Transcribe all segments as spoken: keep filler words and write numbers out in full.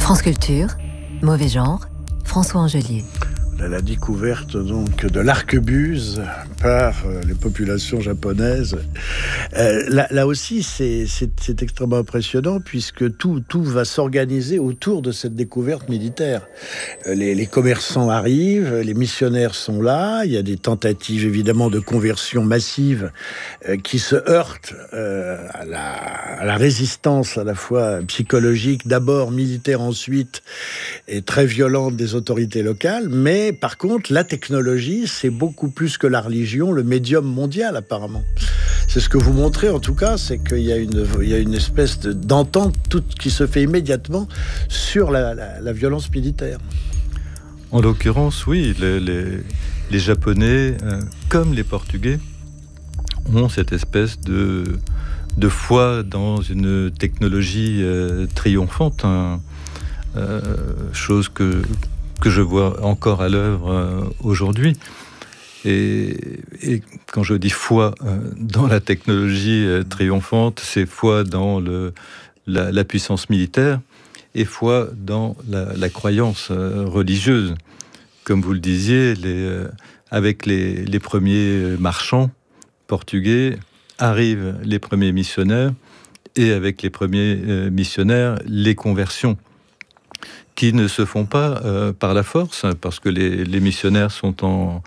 France Culture, Mauvais Genre, François Angelier. La découverte donc de l'arquebuse par euh, les populations japonaises. Euh, là, là aussi, c'est, c'est, c'est extrêmement impressionnant puisque tout, tout va s'organiser autour de cette découverte militaire. Euh, les, les commerçants arrivent, les missionnaires sont là, il y a des tentatives évidemment de conversion massive euh, qui se heurtent euh, à, la, à la résistance à la fois psychologique, d'abord militaire ensuite, et très violente des autorités locales, mais par contre, la technologie, c'est beaucoup plus que la religion, le médium mondial, apparemment. C'est ce que vous montrez, en tout cas, c'est qu'il y a une, il y a une espèce de, d'entente toute, qui se fait immédiatement sur la, la, la violence militaire. En l'occurrence, oui, les, les, les Japonais, euh, comme les Portugais, ont cette espèce de, de foi dans une technologie euh, triomphante, hein, euh, chose que... que je vois encore à l'œuvre euh, aujourd'hui. Et, et quand je dis foi euh, dans la technologie euh, triomphante, c'est foi dans le, la, la puissance militaire et foi dans la, la croyance euh, religieuse. Comme vous le disiez, les, euh, avec les, les premiers marchands portugais arrivent les premiers missionnaires et avec les premiers euh, missionnaires, les conversions, qui ne se font pas euh, par la force, parce que les, les missionnaires sont en,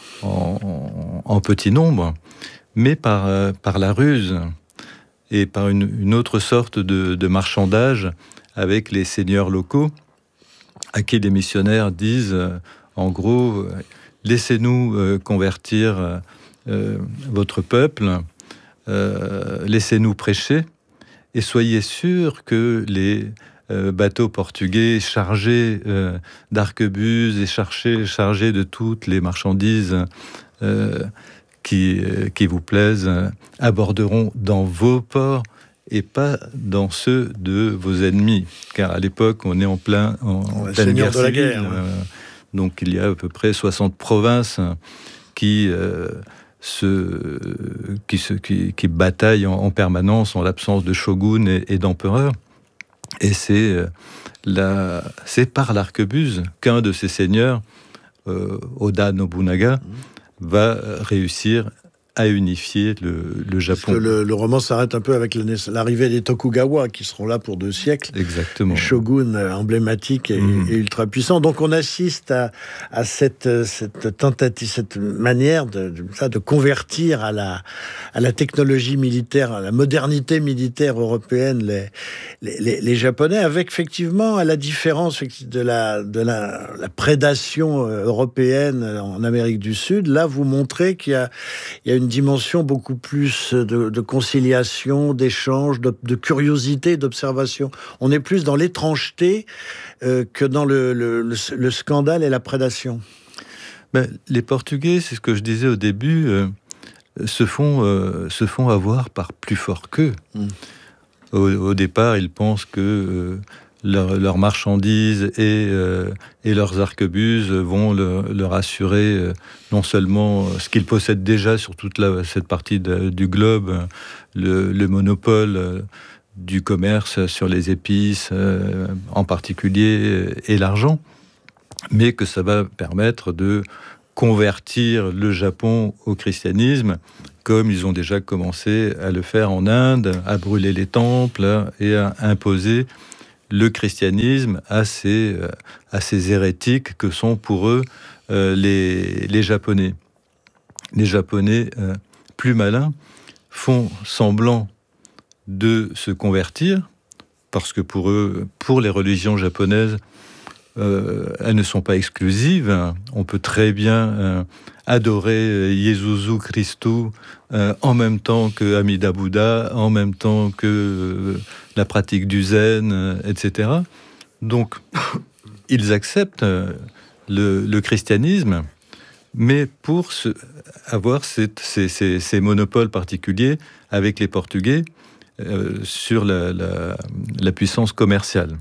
en, en petit nombre, mais par, euh, par la ruse et par une, une autre sorte de, de marchandage avec les seigneurs locaux, à qui les missionnaires disent, euh, en gros, euh, laissez-nous euh, convertir euh, votre peuple, euh, laissez-nous prêcher, et soyez sûrs que les Euh, bateaux portugais chargés euh, d'arquebuses et chargés, chargés de toutes les marchandises euh, qui, euh, qui vous plaisent, euh, aborderont dans vos ports et pas dans ceux de vos ennemis. Car à l'époque, on est en, plein, en, en pleine guerre civile. Guerre, ouais. euh, donc il y a à peu près soixante provinces qui... Euh, se, qui, se, qui, qui bataillent en, en permanence en l'absence de shogun et, et d'empereur. Et c'est, euh, la, c'est par l'arquebuse qu'un de ces seigneurs, euh, Oda Nobunaga, va réussir à unifier le, le Japon. Parce que le, le roman s'arrête un peu avec le, l'arrivée des Tokugawa, qui seront là pour deux siècles. Exactement. Les shoguns emblématiques et, mmh. et ultra puissants. Donc on assiste à, à cette, cette tentative, cette manière de, de, ça, de convertir à la, à la technologie militaire, à la modernité militaire européenne, les, les, les, les Japonais, avec effectivement, à la différence de la, de la, la prédation européenne en Amérique du Sud, là vous montrez qu'il y a, il y a une dimension beaucoup plus de, de conciliation, d'échange, de, de curiosité, d'observation. On est plus dans l'étrangeté euh, que dans le, le, le, le scandale et la prédation. Ben, les Portugais, c'est ce que je disais au début, euh, se, font, euh, se font avoir par plus fort qu'eux. Mmh. Au, au départ, ils pensent que euh, leurs leur marchandises et, euh, et leurs arquebuses vont leur, leur assurer euh, non seulement ce qu'ils possèdent déjà sur toute la, cette partie de, du globe, le, le monopole euh, du commerce sur les épices euh, en particulier et l'argent, mais que ça va permettre de convertir le Japon au christianisme, comme ils ont déjà commencé à le faire en Inde, à brûler les temples et à imposer le christianisme à ces, à ces hérétiques que sont pour eux euh, les, les Japonais. Les Japonais, euh, plus malins, font semblant de se convertir, parce que pour eux, pour les religions japonaises, euh, elles ne sont pas exclusives. On peut très bien euh, adorer Jésus Christou euh, en même temps que Amida Bouddha, en même temps que euh, la pratique du zen, euh, et cetera. Donc, ils acceptent euh, le, le christianisme, mais pour se, avoir cette, ces, ces, ces monopoles particuliers avec les Portugais euh, sur la, la, la puissance commerciale.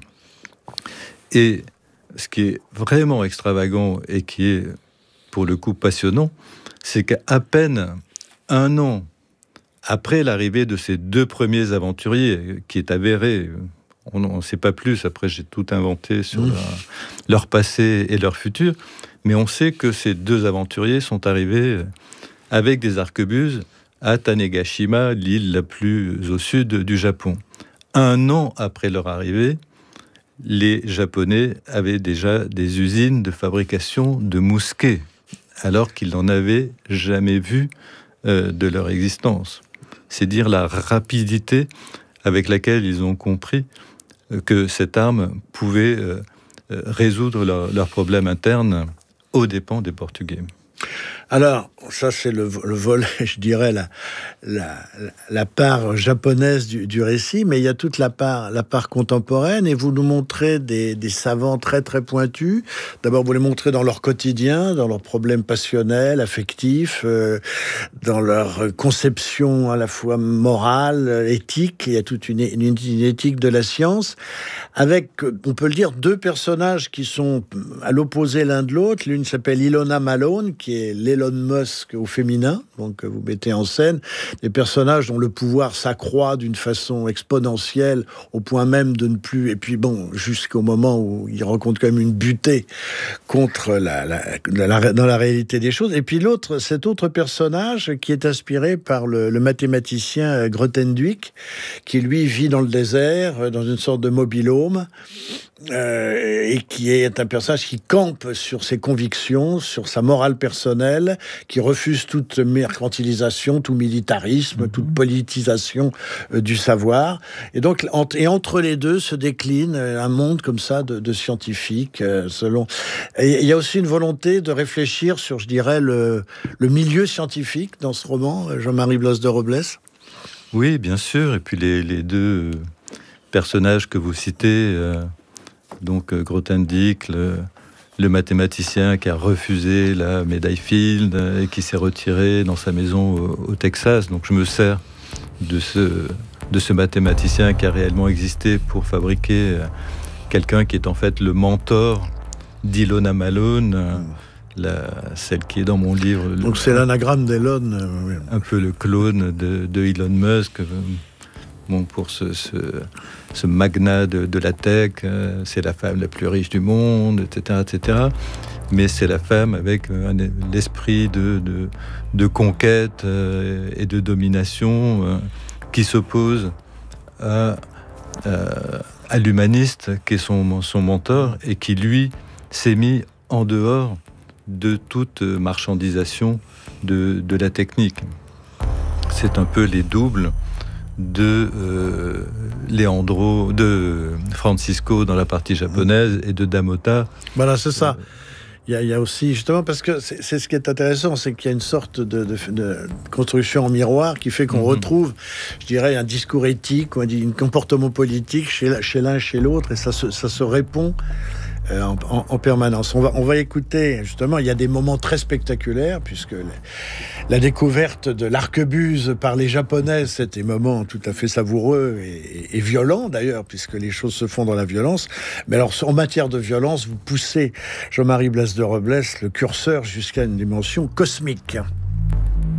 Et ce qui est vraiment extravagant et qui est, pour le coup, passionnant, c'est qu'à peine un an après l'arrivée de ces deux premiers aventuriers, qui est avéré on ne sait pas plus. Après, j'ai tout inventé sur mmh. leur, leur passé et leur futur. Mais on sait que ces deux aventuriers sont arrivés avec des arquebuses à Tanegashima, l'île la plus au sud du Japon. Un an après leur arrivée, les Japonais avaient déjà des usines de fabrication de mousquets, alors qu'ils n'en avaient jamais vu euh, de leur existence. C'est dire la rapidité avec laquelle ils ont compris euh, que cette arme pouvait euh, euh, résoudre leurs leur problèmes internes aux dépens des Portugais. Alors, ça c'est le, le volet, je dirais, la, la, la part japonaise du, du récit, mais il y a toute la part, la part contemporaine, et vous nous montrez des, des savants très très pointus. D'abord, vous les montrez dans leur quotidien, dans leurs problèmes passionnels, affectifs, euh, dans leur conception à la fois morale, éthique. Il y a toute une, une, une éthique de la science, avec, on peut le dire, deux personnages qui sont à l'opposé l'un de l'autre. L'une s'appelle Ilona Malone, qui est l'Elon Musk au féminin, donc vous mettez en scène des personnages dont le pouvoir s'accroît d'une façon exponentielle au point même de ne plus, et puis bon, jusqu'au moment où il rencontre quand même une butée contre la, la, la, dans la réalité des choses. Et puis l'autre, cet autre personnage qui est inspiré par le, le mathématicien Grothendieck, qui lui vit dans le désert, dans une sorte de mobil-home, Euh, et qui est un personnage qui campe sur ses convictions, sur sa morale personnelle, qui refuse toute mercantilisation, tout militarisme, mmh. toute politisation euh, du savoir. Et donc, en, et entre les deux se décline un monde comme ça de, de scientifiques. Euh, selon. Et il y a aussi une volonté de réfléchir sur, je dirais, le, le milieu scientifique dans ce roman, Jean-Marie Blas de Robles. Oui, bien sûr. Et puis les, les deux personnages que vous citez. Euh... Donc euh, Grothendieck, le, le mathématicien qui a refusé la médaille Field euh, et qui s'est retiré dans sa maison au, au Texas. Donc je me sers de ce, de ce mathématicien qui a réellement existé pour fabriquer euh, quelqu'un qui est en fait le mentor d'Ilona Malone, euh, la, celle qui est dans mon livre. Donc le, c'est l'anagramme d'Elon. Euh, oui. Un peu le clone de, de Elon Musk. Euh, Bon, pour ce, ce, ce magnat de, de la tech, euh, c'est la femme la plus riche du monde, et cetera, et cetera. Mais c'est la femme avec euh, un, l'esprit de, de, de conquête euh, et de domination euh, qui s'oppose à, à, à l'humaniste qui est son, son mentor et qui, lui, s'est mis en dehors de toute marchandisation de, de la technique. C'est un peu les doubles de euh, Leandro, de Francisco dans la partie japonaise et de Damota. Voilà, c'est ça. Il y, a, il y a aussi, justement, parce que c'est, c'est ce qui est intéressant, c'est qu'il y a une sorte de, de, de construction en miroir qui fait qu'on mm-hmm. retrouve, je dirais, un discours éthique, ou un, un comportement politique chez, chez l'un et chez l'autre, et ça se, ça se répond Euh, en, en, en permanence. On va, on va écouter, justement, il y a des moments très spectaculaires, puisque la, la découverte de l'arquebuse par les Japonais, c'est des moments tout à fait savoureux et, et, et violents, d'ailleurs, puisque les choses se font dans la violence. Mais alors, en matière de violence, vous poussez, Jean-Marie Blas de Robles, le curseur jusqu'à une dimension cosmique.